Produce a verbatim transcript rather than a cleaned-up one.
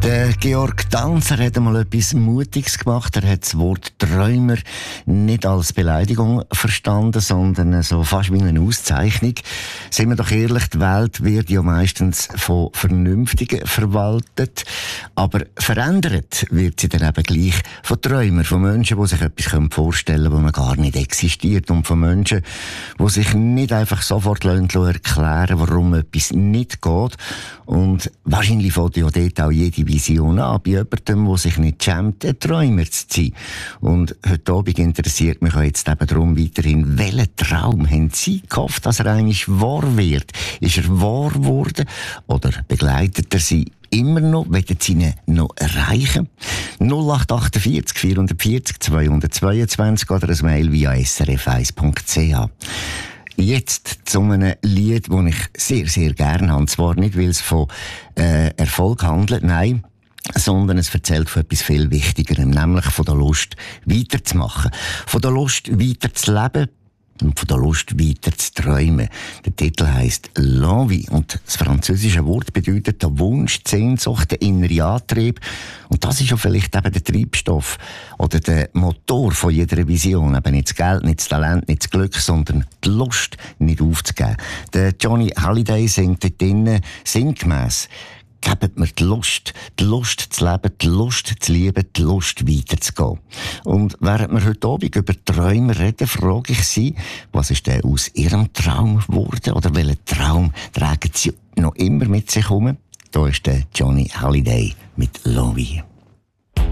Der Georg Danzer hat einmal etwas Mutiges gemacht. Er hat das Wort Träumer nicht als Beleidigung verstanden, sondern so fast wie eine Auszeichnung. Sind wir doch ehrlich, die Welt wird ja meistens von Vernünftigen verwaltet, aber verändert wird sie dann eben gleich von Träumern, von Menschen, die sich etwas vorstellen können, das noch gar nicht existiert, und von Menschen, die sich nicht einfach sofort erklären lassen, warum etwas nicht geht. Und wahrscheinlich fängt ja dort auch jede Vision an, bei jemandem, der sich nicht schämt, ein Träumer zu sein. Und heute Abend interessiert mich auch jetzt eben darum weiterhin, welchen Traum haben Sie gehofft, dass er eigentlich wahr wird? Ist er wahr geworden oder begleitet er Sie immer noch? Wollen Sie ihn noch erreichen? null acht vier acht vier vier null zwei zwei zwei oder ein Mail via s r f eins punkt c h. Jetzt zu einem Lied, das ich sehr, sehr gerne habe. Zwar nicht, weil es von äh, Erfolg handelt, nein, sondern es erzählt von etwas viel Wichtigerem, nämlich von der Lust, weiterzumachen. Von der Lust, weiterzuleben. Und von der Lust weiter zu träumen. Der Titel heisst «L'envie» und das französische Wort bedeutet der Wunsch, die Sehnsucht, der innere Antrieb. Und das ist ja vielleicht eben der Treibstoff oder der Motor von jeder Vision. Eben nicht das Geld, nicht das Talent, nicht das Glück, sondern die Lust nicht aufzugeben. Der Johnny Hallyday singt dort drinnen sinngemäss: «Gebt mir die Lust, die Lust zu leben, die Lust zu lieben, die Lust weiterzugehen.» Und während wir heute Abend über Träume reden, frage ich Sie, was ist denn aus Ihrem Traum geworden? Oder welchen Traum tragen Sie noch immer mit sich herum? Da ist der Johnny Hallyday mit «L'envie».